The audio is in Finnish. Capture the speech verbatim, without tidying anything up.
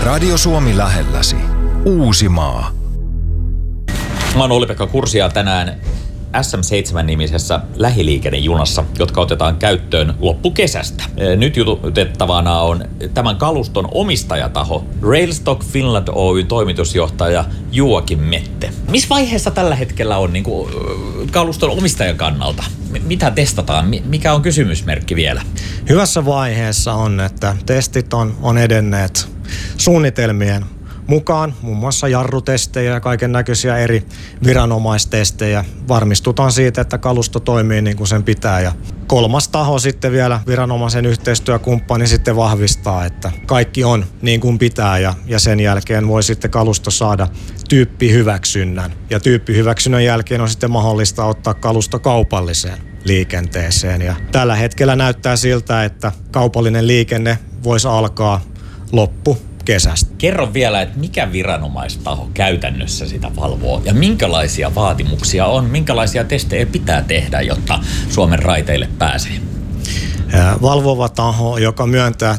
Radio Suomi lähelläsi. Uusimaa. Mä oon Olli-Pekka Kursia tänään S M seitsemän-nimisessä lähiliikennejunassa, jotka otetaan käyttöön loppukesästä. Nyt jututettavana on tämän kaluston omistajataho Railstock Finland Oy toimitusjohtaja Joakim Mette. Missä vaiheessa tällä hetkellä on niin kuin, kaluston omistajan kannalta? Mitä testataan? Mikä on kysymysmerkki vielä? Hyvässä vaiheessa on, että testit on, on edenneet suunnitelmien mukaan, muun muassa jarrutestejä ja kaiken näköisiä eri viranomaistestejä. Varmistutaan siitä, että kalusto toimii niin kuin sen pitää. Ja kolmas taho sitten vielä, viranomaisen yhteistyökumppani, sitten vahvistaa, että kaikki on niin kuin pitää ja, ja sen jälkeen voi sitten kalusto saada tyyppihyväksynnän. Ja tyyppihyväksynnän jälkeen on sitten mahdollista ottaa kalusto kaupalliseen liikenteeseen. Ja tällä hetkellä näyttää siltä, että kaupallinen liikenne voisi alkaa loppu kesästä. Kerro vielä, että mikä viranomaistaho käytännössä sitä valvoo ja minkälaisia vaatimuksia on, minkälaisia testejä pitää tehdä, jotta Suomen raiteille pääsee? Valvova taho, joka myöntää